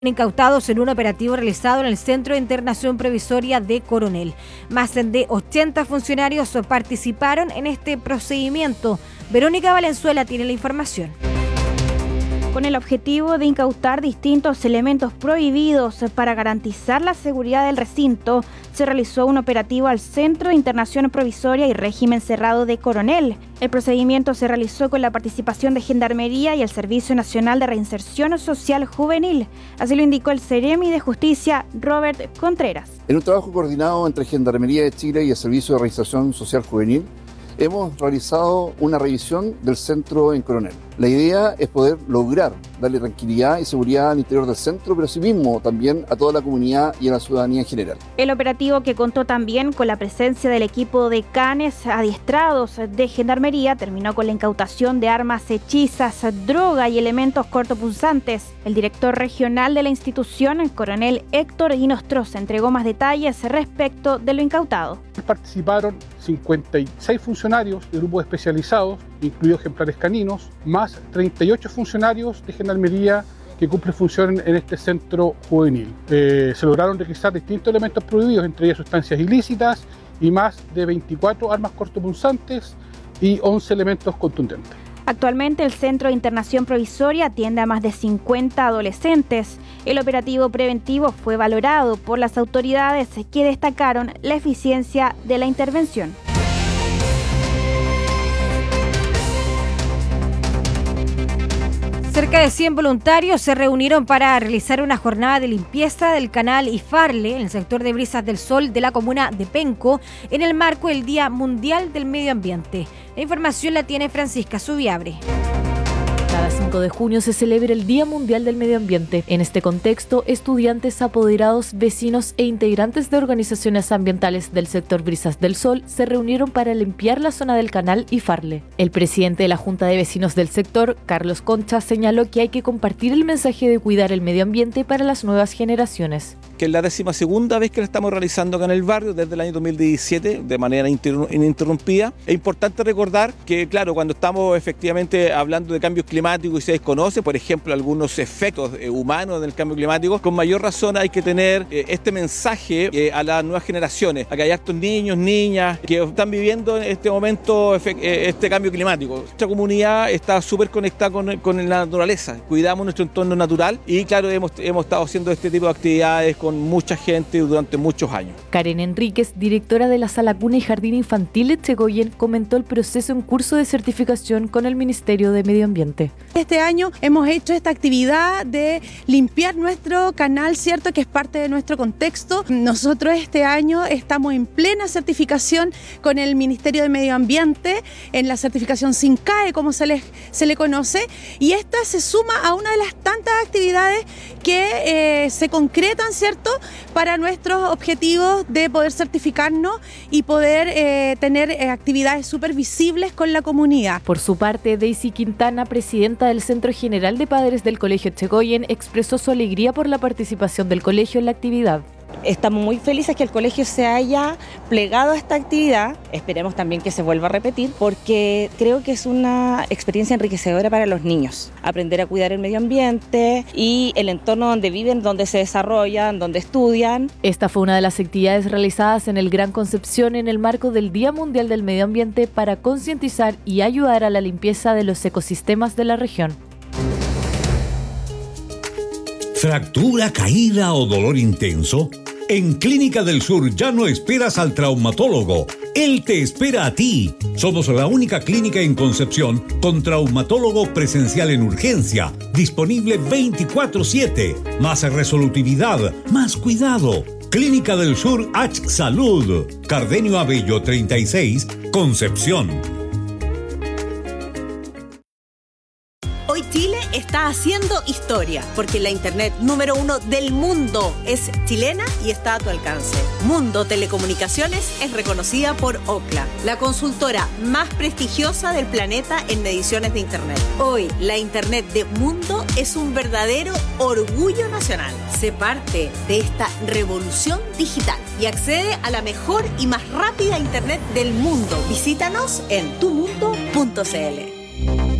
Incautados en un operativo realizado en el Centro de Internación Provisoria de Coronel. Más de 80 funcionarios participaron en este procedimiento. Verónica Valenzuela tiene la información. Con el objetivo de incautar distintos elementos prohibidos para garantizar la seguridad del recinto, se realizó un operativo al Centro de Internación Provisoria y Régimen Cerrado de Coronel. El procedimiento se realizó con la participación de Gendarmería y el Servicio Nacional de Reinserción Social Juvenil. Así lo indicó el Ceremi de Justicia, Robert Contreras. En un trabajo coordinado entre Gendarmería de Chile y el Servicio de Reinserción Social Juvenil, hemos realizado una revisión del centro en Coronel. La idea es poder lograr darle tranquilidad y seguridad al interior del centro, pero asimismo también a toda la comunidad y a la ciudadanía en general. El operativo, que contó también con la presencia del equipo de canes adiestrados de Gendarmería, terminó con la incautación de armas hechizas, droga y elementos cortopunzantes. El director regional de la institución, el coronel Héctor Guinostroza, entregó más detalles respecto de lo incautado. Participaron 56 funcionarios de grupos especializados, incluidos ejemplares caninos, más 38 funcionarios de Gendarmería que cumplen funciones en este centro juvenil. Se lograron requisar distintos elementos prohibidos, entre ellas sustancias ilícitas y más de 24 armas cortopunzantes y 11 elementos contundentes. Actualmente el Centro de Internación Provisoria atiende a más de 50 adolescentes. El operativo preventivo fue valorado por las autoridades, que destacaron la eficiencia de la intervención. Cerca de 100 voluntarios se reunieron para realizar una jornada de limpieza del canal Ifarle en el sector de Brisas del Sol de la comuna de Penco en el marco del Día Mundial del Medio Ambiente. La información la tiene Francisca Subiabre. Cada 5 de junio se celebra el Día Mundial del Medio Ambiente. En este contexto, estudiantes, apoderados, vecinos e integrantes de organizaciones ambientales del sector Brisas del Sol se reunieron para limpiar la zona del canal Ifarle. El presidente de la Junta de Vecinos del sector, Carlos Concha, señaló que hay que compartir el mensaje de cuidar el medio ambiente para las nuevas generaciones. Que es la 12ª vez que lo estamos realizando acá en el barrio desde el año 2017 de manera ininterrumpida. Es importante recordar que, claro, cuando estamos efectivamente hablando de cambios climáticos y se desconoce, por ejemplo, algunos efectos humanos del cambio climático, con mayor razón hay que tener este mensaje a las nuevas generaciones. Acá hay hartos niños, niñas que están viviendo en este momento este cambio climático. Nuestra comunidad está súper conectada con la naturaleza, cuidamos nuestro entorno natural y, claro, hemos estado haciendo este tipo de actividades con mucha gente durante muchos años. Karen Enríquez, directora de la Sala Cuna y Jardín Infantil Echegoyen, comentó el proceso en curso de certificación con el Ministerio de Medio Ambiente. Este año hemos hecho esta actividad de limpiar nuestro canal, ¿cierto?, que es parte de nuestro contexto. Nosotros este año estamos en plena certificación con el Ministerio de Medio Ambiente, en la certificación SINCAE, como se le conoce, y esta se suma a una de las tantas actividades que se concretan, ¿cierto?, para nuestros objetivos de poder certificarnos y poder tener actividades súper visibles con la comunidad. Por su parte, Daisy Quintana, presidenta del Centro General de Padres del Colegio Echegoyen, expresó su alegría por la participación del colegio en la actividad. Estamos muy felices que el colegio se haya plegado a esta actividad. Esperemos también que se vuelva a repetir, porque creo que es una experiencia enriquecedora para los niños. Aprender a cuidar el medio ambiente y el entorno donde viven, donde se desarrollan, donde estudian. Esta fue una de las actividades realizadas en el Gran Concepción en el marco del Día Mundial del Medio Ambiente para concientizar y ayudar a la limpieza de los ecosistemas de la región. ¿Fractura, caída o dolor intenso? En Clínica del Sur ya no esperas al traumatólogo. Él te espera a ti. Somos la única clínica en Concepción con traumatólogo presencial en urgencia, disponible 24/7. Más resolutividad, más cuidado. Clínica del Sur H Salud. Cardenio Abello 36, Concepción. Hoy Chile está haciendo historia, porque la internet número 1 del mundo es chilena y está a tu alcance. Mundo Telecomunicaciones es reconocida por Ookla, la consultora más prestigiosa del planeta en mediciones de internet. Hoy, la internet de Mundo es un verdadero orgullo nacional. Sé parte de esta revolución digital y accede a la mejor y más rápida internet del mundo. Visítanos en tumundo.cl.